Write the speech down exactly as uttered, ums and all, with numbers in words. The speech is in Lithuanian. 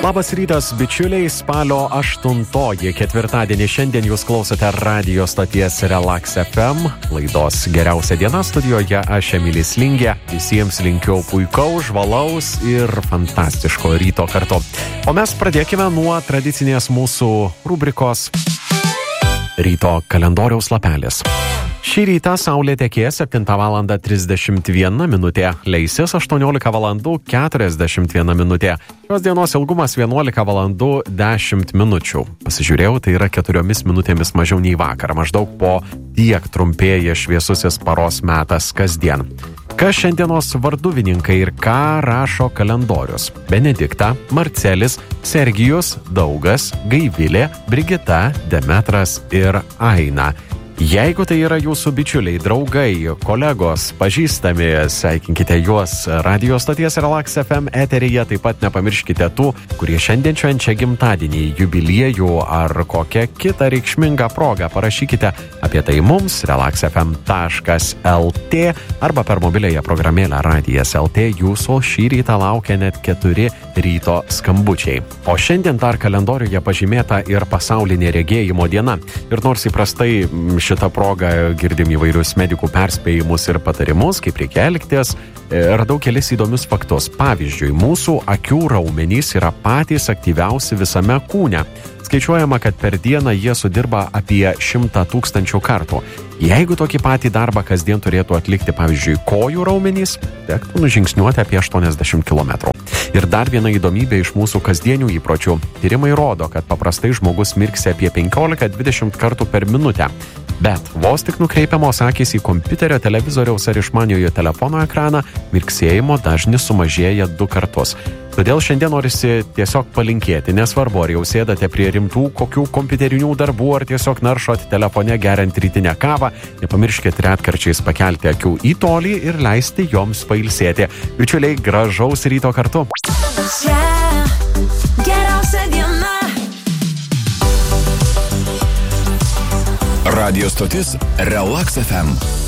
Labas rytas, bičiuliai, spalio aštuntoji ketvirtadienį šiandien jūs klausote radio stoties Relax F M, laidos Geriausia diena studijoje, aš Emilis Lingė, visiems linkiu puikaus, žvalaus ir fantastiško ryto kartu. O mes pradėkime nuo tradicinės mūsų rubrikos Ryto kalendoriaus lapelis. Šį rytą saulė tekės septintą valandą trisdešimt viena minutė, leisis aštuoniolika valandų keturiasdešimt viena minutė. Šios dienos ilgumas vienuolika valandų dešimt minučių. Pasižiūrėjau, tai yra keturiomis minutėmis mažiau nei vakar, maždaug po tiek trumpėja šviesusis paros metas kasdien. Kas šiandienos varduvininkai ir ką rašo kalendorius? Benedikta, Marcelis, Sergijus, Daugas, Gaivilė, Brigita, Demetras ir Aina. Jeigu tai yra jūsų bičiuliai, draugai, kolegos, pažįstami, sveikinkite juos radio stoties Relax F M eteryje, taip pat nepamirškite tų, kurie šiandien švenčia gimtadienį, jubiliejų ar kokią kitą reikšmingą progą. Parašykite apie tai mums relax f m taškas l t arba per mobiliąją programėlę Radijas L T. Jūsų šį rytą laukia net keturi ryto skambučiai. O šiandien dar kalendoriuje pažymėta ir pasaulinė regėjimo diena. Ir nors įprastai šitą progą girdim įvairius medikų perspėjimus ir patarimus, kaip reikia elgtis, radau kelis įdomius faktus. Pavyzdžiui, mūsų akių raumenys yra patys aktyviausi visame kūne. Skaičiuojama, kad per dieną jie sudirba apie šimtą tūkstančių kartų. Jeigu tokį patį darbą kasdien turėtų atlikti, pavyzdžiui, kojų raumenys, tektų nužingsniuoti apie aštuoniasdešimt kilometrų. Ir dar viena įdomybė iš mūsų kasdienių įpročių. Tyrimai rodo, kad paprastai žmogus mirksi apie penkiolika dvidešimt kartų per minutę. Bet vos tik nukreipiamos akys į kompiuterio, televizoriaus ar išmaniojo telefono ekraną, mirksėjimo dažnis sumažėja du kartus. Todėl šiandien norisi tiesiog palinkėti, nesvarbu, ar jau sėdate prie rimtų kokių kompiuterinių darbų, ar tiesiog naršot telefone geriant rytinę kavą, nepamirškit retkarčiais pakelti akių į tolį ir leisti joms pailsėti. Bičiuliai, gražaus ryto kartu. Radio stotis Relax F M.